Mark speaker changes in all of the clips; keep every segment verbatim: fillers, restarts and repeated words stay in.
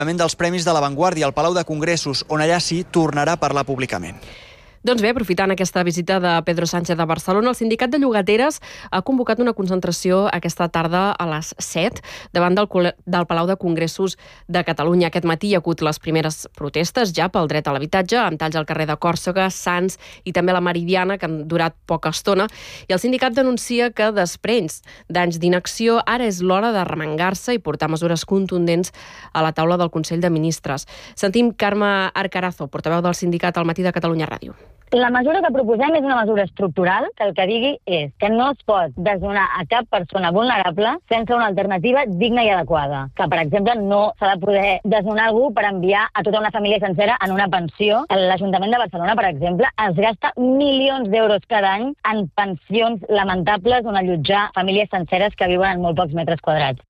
Speaker 1: dels Premis de l'Avantguàrdia al Palau de Congressos, on allà sí tornarà a parlar públicament.
Speaker 2: Doncs bé, aprofitant aquesta visita de Pedro Sánchez a Barcelona, el Sindicat de Llogateres ha convocat una concentració aquesta tarda a les set davant del, del Palau de Congressos de Catalunya. Aquest matí hi ha hagut les primeres protestes ja pel dret a l'habitatge, amb talls al carrer de Còrsega, Sants i també la Meridiana, que han durat poca estona. I el sindicat denuncia que després d'anys d'inacció ara és l'hora de remengar-se i portar mesures contundents a la taula del Consell de Ministres. Sentim Carme Arcarazo, portaveu del sindicat al Matí de Catalunya Ràdio.
Speaker 3: La mesura que proposem és una mesura estructural que el que digui és que no es pot desnonar a cap persona vulnerable sense una alternativa digna i adequada. Que, per exemple, no s'ha de poder desnonar algú per enviar a tota una família sencera en una pensió. L'Ajuntament de Barcelona, per exemple, es gasta milions d'euros cada any en pensions lamentables on allotjar famílies senceres que viuen en molt pocs metres quadrats.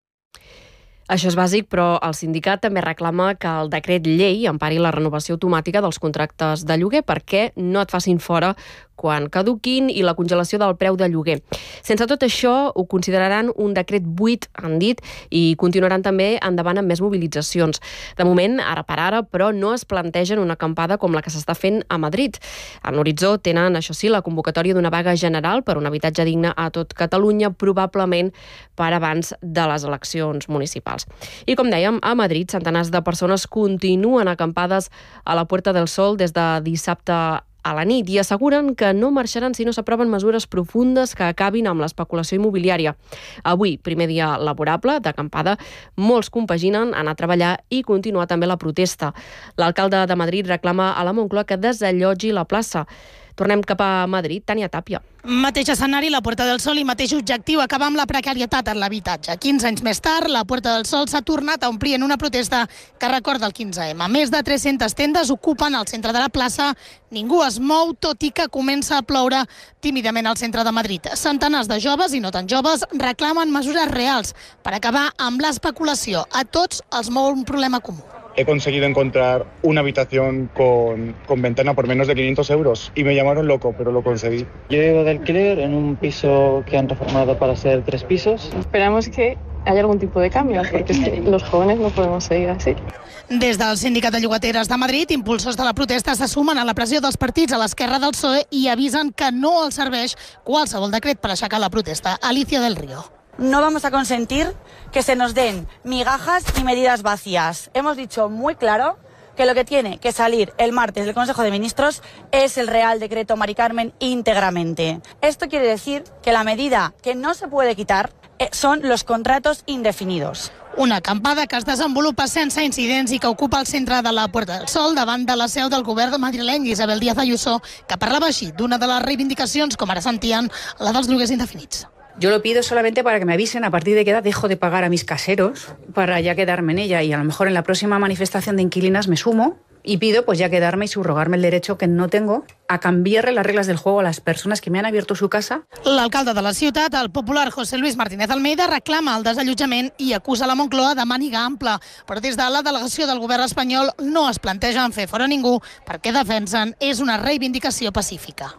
Speaker 2: Això és bàsic, però el sindicat també reclama que el decret llei empari la renovació automàtica dels contractes de lloguer perquè no et facin fora quan caduquin i la congelació del preu de lloguer. Sense tot això, ho consideraran un decret buit, han dit, i continuaran també endavant amb més mobilitzacions. De moment, ara per ara, però no es plantegen una acampada com la que s'està fent a Madrid. En l'horitzó tenen, això sí, la convocatòria d'una vaga general per un habitatge digne a tot Catalunya, probablement per abans de les eleccions municipals. I com dèiem, a Madrid, centenars de persones continuen acampades a la Puerta del Sol des de dissabte a la nit i asseguren que no marxaran si no s'aproven mesures profundes que acabin amb l'especulació immobiliària. Avui, primer dia laborable d'acampada, molts compaginen anar a treballar i continuar també la protesta. L'alcalde de Madrid reclama a la Moncloa que desallotgi la plaça. Tornem cap a Madrid. Tània Tàpia.
Speaker 4: Mateix escenari, la Puerta del Sol, i mateix objectiu, acabar amb la precarietat en l'habitatge. quinze anys més tard, la Puerta del Sol s'ha tornat a omplir en una protesta que recorda el quinze ema. Més de tres-centes tendes ocupen el centre de la plaça. Ningú es mou, tot i que comença a ploure tímidament al centre de Madrid. Centenars de joves i no tan joves reclamen mesures reals per acabar amb l'especulació. A tots els mou un problema comú.
Speaker 5: He conseguido encontrar una habitación con, con ventana por menos de quinientos euros y me llamaron loco, pero lo conseguí.
Speaker 6: Yo vivo de alquiler en un piso que han reformado para ser tres pisos.
Speaker 7: Esperamos que haya algún tipo de cambio, porque es que los jóvenes no podemos seguir así.
Speaker 4: Des del Sindicat de Llogateres de Madrid, impulsors de la protesta se sumen a la pressió dels partits a l'esquerra del P S O E i avisen que no els serveix qualsevol decret per aixecar la protesta. Alicia del Río.
Speaker 8: No vamos a consentir que se nos den migajas y medidas vacías. Hemos dicho muy claro que lo que tiene que salir el martes del Consejo de Ministros es el Real Decreto Mari Carmen íntegramente. Esto quiere decir que la medida que no se puede quitar son los contratos indefinidos.
Speaker 4: Una acampada que es desenvolupa sense incidents i que ocupa el centre de la Puerta del Sol davant de la seu del govern madrileny, Isabel Díaz Ayuso, que parlava així d'una de les reivindicacions, com ara sentien, la dels lloguers indefinits.
Speaker 9: Yo lo pido solamente para que me avisen a partir de qué edad dejo de pagar a mis caseros para ya quedarme en ella, y a lo mejor en la próxima manifestación de inquilinas me sumo y pido pues ya quedarme y subrogarme el derecho que no tengo a cambiarle las reglas del juego a las personas que me han abierto su casa.
Speaker 4: L'alcalde de la ciutat, el popular José Luis Martínez Almeida, reclama el desallotjament i acusa la Moncloa de màniga ampla, però des de la delegació del govern espanyol no es plantegen fer fora ningú perquè defensen és una reivindicació pacífica.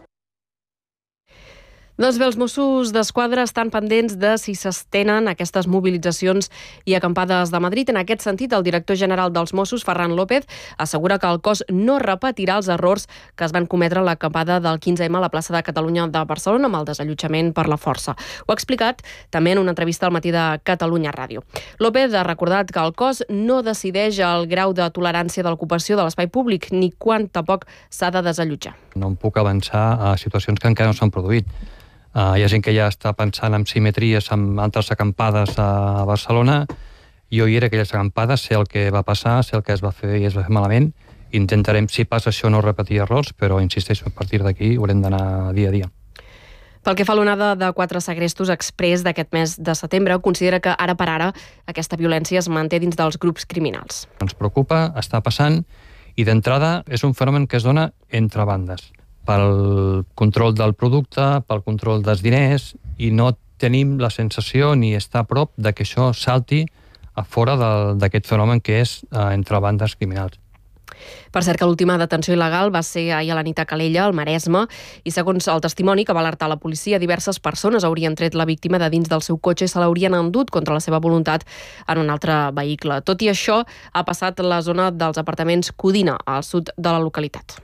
Speaker 2: Doncs bé, els Mossos d'Esquadra estan pendents de si s'estenen aquestes mobilitzacions i acampades de Madrid. En aquest sentit, el director general dels Mossos, Ferran López, assegura que el cos no repetirà els errors que es van cometre a l'acampada del quinze ema a la plaça de Catalunya de Barcelona amb el desallotjament per la força. Ho ha explicat també en una entrevista al Matí de Catalunya Ràdio. López ha recordat que el cos no decideix el grau de tolerància de l'ocupació de l'espai públic ni quan tampoc s'ha de desallotjar.
Speaker 10: No em puc avançar a situacions que encara no s'han produït. Uh, hi ha gent que ja està pensant en simetries amb altres acampades a Barcelona. Jo hi era aquelles acampades, sé el que va passar, sé el que es va fer i es va fer malament. Intentarem, si passa això, no repetir errors, però insisteixo, a partir d'aquí haurem d'anar dia a dia.
Speaker 2: Pel que fa a l'onada de quatre segrestos exprés d'aquest mes de setembre, considera que ara per ara aquesta violència es manté dins dels grups criminals.
Speaker 10: Ens preocupa, està passant, i d'entrada és un fenomen que es dona entre bandes, pel control del producte, pel control dels diners, i no tenim la sensació ni estar a prop de que això salti a fora d'aquest fenomen que és eh, entre bandes criminals.
Speaker 2: Per cert que l'última detenció il·legal va ser ahir a la nit a Calella, al Maresme, i segons el testimoni que va alertar la policia, diverses persones haurien tret la víctima de dins del seu cotxe i se l'haurien endut contra la seva voluntat en un altre vehicle. Tot i això, ha passat la zona dels apartaments Codina, al sud de la localitat.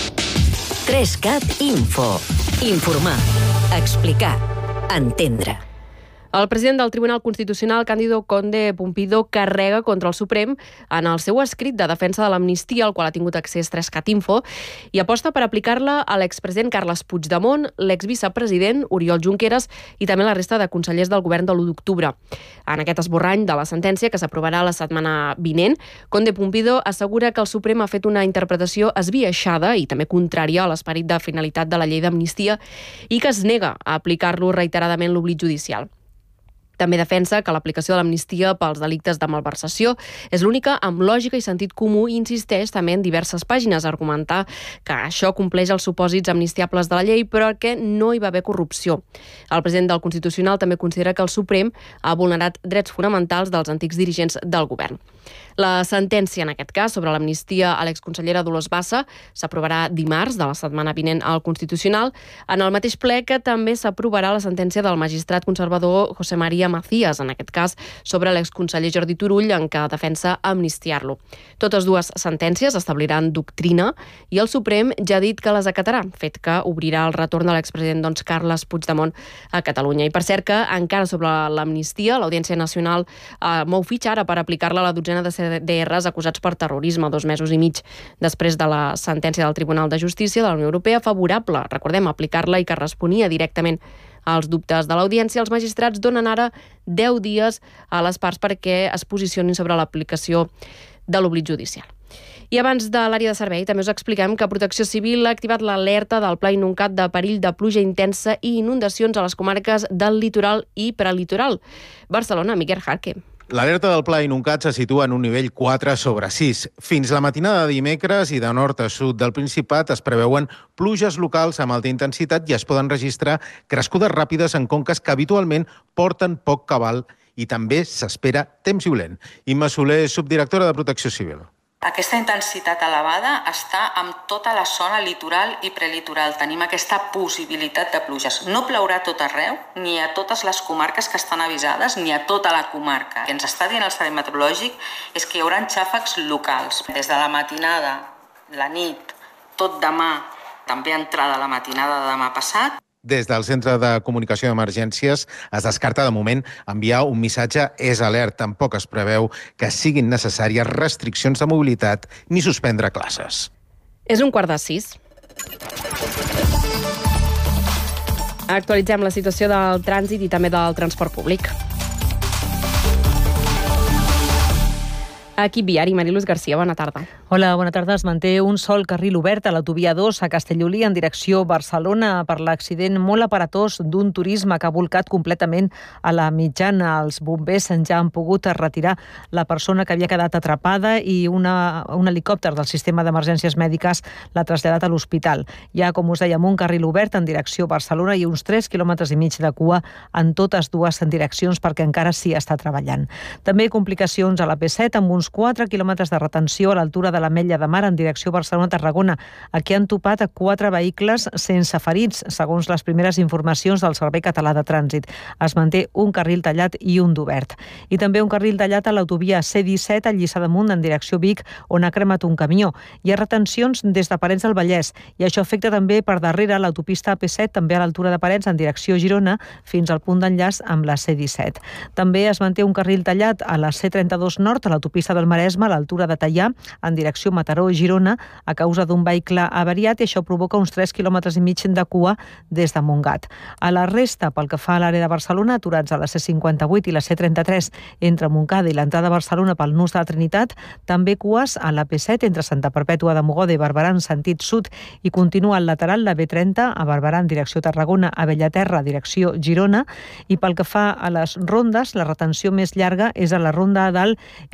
Speaker 11: tres cat Info. Informar, explicar, entendre.
Speaker 2: El president del Tribunal Constitucional, Cándido Conde Pumpido, carrega contra el Suprem en el seu escrit de defensa de l'amnistia, al qual ha tingut accés tres cat Info, i aposta per aplicar-la a l'expresident Carles Puigdemont, l'exvicepresident Oriol Junqueras i també la resta de consellers del govern de l'u d'octubre. En aquest esborrany de la sentència, que s'aprovarà la setmana vinent, Conde Pumpido assegura que el Suprem ha fet una interpretació esbiaixada i també contrària a l'esperit de finalitat de la llei d'amnistia i que es nega a aplicar-lo reiteradament l'oblit judicial. També defensa que l'aplicació de l'amnistia pels delictes de malversació és l'única amb lògica i sentit comú i insisteix també en diverses pàgines a argumentar que això compleix els supòsits amnistiables de la llei però que no hi va haver corrupció. El president del Constitucional també considera que el Suprem ha vulnerat drets fonamentals dels antics dirigents del govern. La sentència, en aquest cas, sobre l'amnistia a l'exconsellera Dolors Bassa s'aprovarà dimarts de la setmana vinent al Constitucional, en el mateix ple que també s'aprovarà la sentència del magistrat conservador José María Macías, en aquest cas sobre l'exconseller Jordi Turull, en què defensa amnistiar-lo. Totes dues sentències establiran doctrina i el Suprem ja ha dit que les acatarà, fet que obrirà el retorn de l'expresident doncs, Carles Puigdemont a Catalunya. I per cert que encara sobre l'amnistia, l'Audiència Nacional eh, mou fitxa ara per aplicar-la a la dotzena de C D Rs acusats per terrorisme, dos mesos i mig després de la sentència del Tribunal de Justícia de la Unió Europea favorable, recordem, aplicar-la i que responia directament als dubtes de l'audiència. Els magistrats donen ara deu dies a les parts perquè es posicionin sobre l'aplicació de l'oblit judicial. I abans de l'àrea de servei també us expliquem que Protecció Civil ha activat l'alerta del Pla Inuncat de perill de pluja intensa i inundacions a les comarques del litoral i prelitoral. Barcelona, Miquel Jarque.
Speaker 12: L'alerta del Pla Inuncat se situa en un nivell quatre sobre sis. Fins la matinada de dimecres i de nord a sud del Principat es preveuen pluges locals amb alta intensitat i es poden registrar crescudes ràpides en conques que habitualment porten poc cabal i també s'espera temps violent. Imma Soler, subdirectora de Protecció Civil.
Speaker 13: Aquesta intensitat elevada està en tota la zona litoral i prelitoral. Tenim aquesta possibilitat de pluges. No plourà a tot arreu, ni a totes les comarques que estan avisades, ni a tota la comarca. El que ens està dient el Servei Meteorològic és que hi haurà xàfecs locals. Des de la matinada, la nit, tot demà, també entrada la matinada de demà passat.
Speaker 12: Des del Centre de Comunicació d'Emergències es descarta de moment enviar un missatge és alert. Tampoc es preveu que siguin necessàries restriccions de mobilitat ni suspendre classes.
Speaker 2: És un quart de sis. Actualitzem la situació del trànsit i també del transport públic. Equip viari, Mariluz Garcia, bona tarda.
Speaker 14: Hola, bona tarda. Es manté un sol carril obert a l'autovia dos a Castellolí en direcció Barcelona per l'accident molt aparatós d'un turisme que ha volcat completament a la mitjana. Els bombers ja han pogut retirar la persona que havia quedat atrapada i una, un helicòpter del sistema d'emergències mèdiques l'ha traslladat a l'hospital. Hi ha, com us dèiem, un carril obert en direcció Barcelona i uns tres quilòmetres i mig de cua en totes dues direccions perquè encara s'hi està treballant. També complicacions a la P set amb uns quatre quilòmetres de retenció a l'altura de l'Ametlla de Mar en direcció Barcelona-Tarragona. Aquí han topat quatre vehicles sense ferits, segons les primeres informacions del Servei Català de Trànsit. Es manté un carril tallat i un d'obert. I també un carril tallat a l'autovia C disset a Lliçà d'Amunt en direcció Vic, on ha cremat un camió. Hi ha retencions des de Parets del Vallès i això afecta també per darrere l'autopista P set, també a l'altura de Parets en direcció Girona, fins al punt d'enllaç amb la C disset. També es manté un carril tallat a la C trenta-dos Nord, a l'autopista del Maresme, a l'altura de Teià, en direcció Mataró i Girona, a causa d'un vehicle avariat, i això provoca uns tres quilòmetres i mig de cua des de Montgat. A la resta, pel que fa a l'àrea de Barcelona, aturats a la C cinquanta-vuit i la C trenta-tres entre Montcada i l'entrada a Barcelona pel nus de la Trinitat, també cues a la P set entre Santa Perpètua de Mogoda i Barberà en sentit sud, i continua al lateral la B trenta a Barberà en direcció Tarragona, a Bellaterra, direcció Girona, i pel que fa a les rondes, la retenció més llarga és a la ronda a dalt entre Vall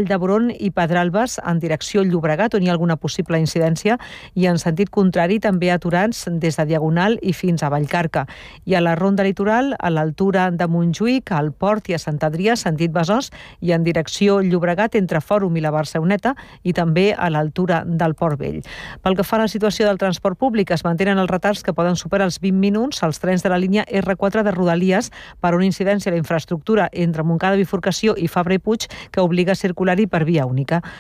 Speaker 14: Vall d'Hebron i Pedralbes en direcció Llobregat, on hi ha alguna possible incidència, i en sentit contrari també aturats des de Diagonal i fins a Vallcarca. I a la ronda litoral, a l'altura de Montjuïc, al Port i a Sant Adrià, sentit Besòs, i en direcció Llobregat entre Fòrum i la Barceloneta, i també a l'altura del Port Vell. Pel que fa a la situació del transport públic, es mantenen els retards que poden superar els vint minuts als trens de la línia erre quatre de Rodalies per una incidència a la infraestructura entre Montcada Bifurcació i Fabra i Puig que obliga a circular-hi per via única.